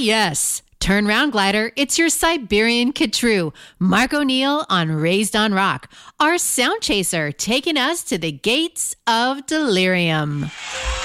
yes. Turn round, glider. It's your Siberian kid true. Mark O'Neill on Raised on Rock. Our sound chaser taking us to the gates of delirium.